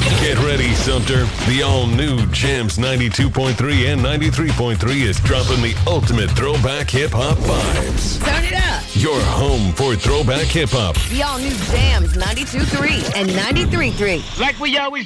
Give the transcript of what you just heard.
Get ready, Sumter. The all-new Jams 92.3 and 93.3 is dropping the ultimate throwback hip-hop vibes. Turn it up. Your home for throwback hip-hop. The all-new Jams 92.3 and 93.3. Like we always